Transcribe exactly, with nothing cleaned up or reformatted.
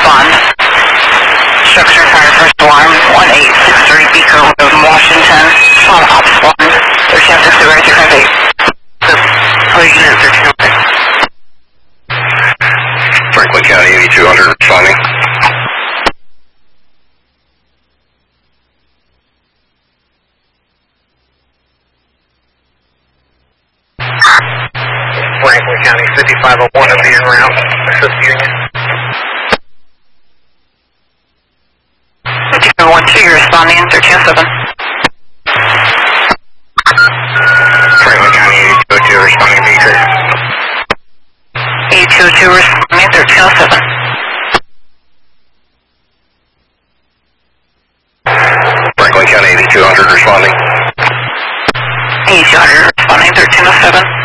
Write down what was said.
respond. Structure fire first alarm, one eight six three Beaker Road, Washington. Sean Ops one, thirteen oh six zero three five eight. Oh, unit thirteen oh six. Franklin County eighty-two hundred responding. Franklin County fifty-five oh one of being route. Assist Union. fifty-two oh one two, you're responding, thirteen oh seven. Franklin County eighty-two oh two responding Beaker. eighty-two oh two responding, thirteen oh seven. Franklin County eighty-two hundred responding. eighty-two hundred responding, thirteen oh seven.